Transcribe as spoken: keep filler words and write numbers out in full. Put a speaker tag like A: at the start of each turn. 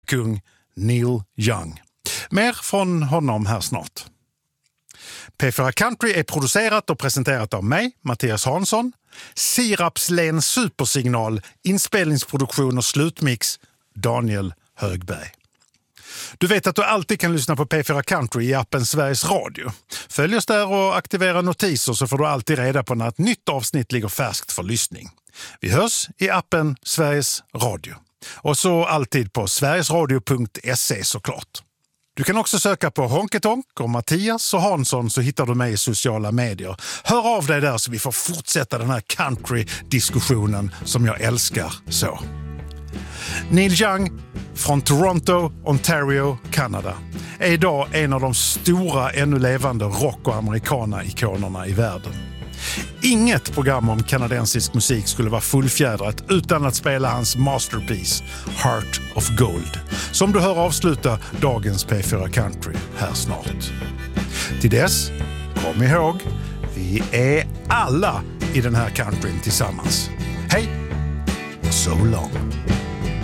A: countrykung Neil Young. Mer från honom här snart. P fyra Country är producerat och presenterat av mig, Mattias Hansson. Sirapslen supersignal, inspelningsproduktion och slutmix, Daniel Högberg. Du vet att du alltid kan lyssna på P fyra Country i appen Sveriges Radio. Följ oss där och aktivera notiser så får du alltid reda på när ett nytt avsnitt ligger färskt för lyssning. Vi hörs i appen Sveriges Radio. Och så alltid på sverigesradio punkt se såklart. Du kan också söka på Honketonk och Mattias och Hansson så hittar du mig i sociala medier. Hör av dig där så vi får fortsätta den här country-diskussionen som jag älskar så. Neil Young från Toronto, Ontario, Kanada är idag en av de stora ännu levande rock- och americana-ikonerna i världen. Inget program om kanadensisk musik skulle vara fullfjädrat utan att spela hans masterpiece Heart of Gold, som du hör avsluta dagens P fyra Country här snart. Till dess, kom ihåg, vi är alla i den här countryn tillsammans. Hej och so long!